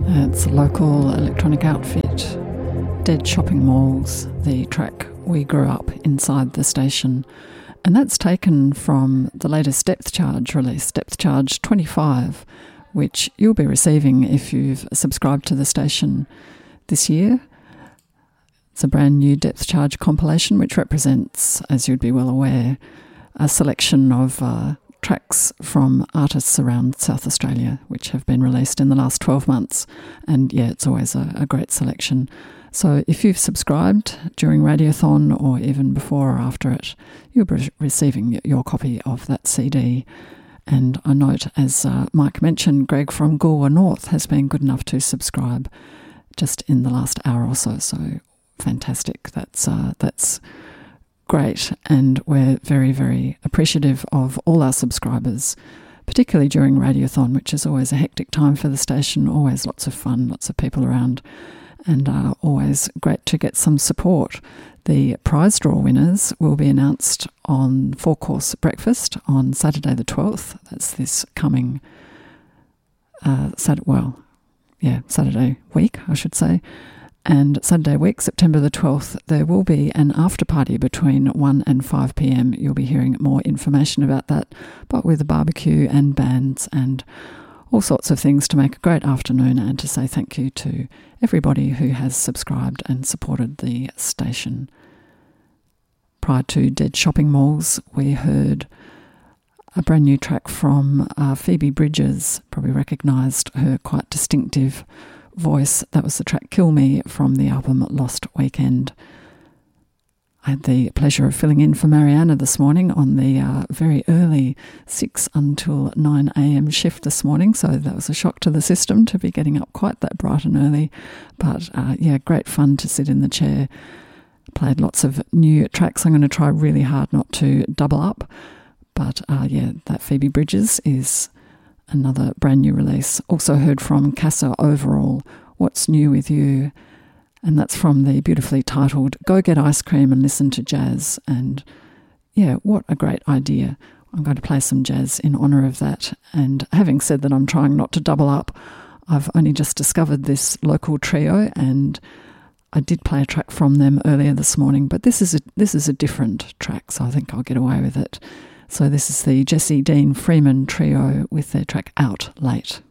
It's a local electronic outfit, Dead Shopping Malls, the track We Grew Up Inside the Station. And that's taken from the latest Depth Charge release, Depth Charge 25, which you'll be receiving if you've subscribed to the station this year. It's a brand new Depth Charge compilation, which represents, as you'd be well aware, a selection of tracks from artists around South Australia, which have been released in the last 12 months. And yeah, it's always a great selection. So if you've subscribed during Radiothon or even before or after it, you'll be receiving your copy of that CD. And I note, as Mike mentioned, Greg from Goolwa North has been good enough to subscribe just in the last hour or so. So fantastic. That's great, and we're very, very appreciative of all our subscribers, particularly during Radiothon, which is always a hectic time for the station, always lots of fun, lots of people around, and always great to get some support. The prize draw winners will be announced on four-course breakfast on Saturday the 12th. That's this coming Saturday week, I should say. And Sunday week, September the 12th, there will be an after party between 1 and 5 p.m. You'll be hearing more information about that, but with a barbecue and bands and all sorts of things to make a great afternoon, and to say thank you to everybody who has subscribed and supported the station. Prior to Dead Shopping Malls, we heard a brand new track from Phoebe Bridgers, probably recognised her quite distinctive voice. That was the track Kill Me from the album Lost Weekend. I had the pleasure of filling in for Mariana this morning on the very early 6 until 9 a.m. shift this morning, so that was a shock to the system to be getting up quite that bright and early. But great fun to sit in the chair. Played lots of new tracks. I'm going to try really hard not to double up, but that Phoebe Bridgers is another brand new release. Also heard from Casa Overall, What's New With You? And that's from the beautifully titled Go Get Ice Cream and Listen to Jazz. And yeah, what a great idea. I'm going to play some jazz in honour of that. And having said that, I'm trying not to double up. I've only just discovered this local trio, and I did play a track from them earlier this morning, but this is a different track, so I think I'll get away with it. So this is the Jesse Dean Freeman Trio with their track Out Late.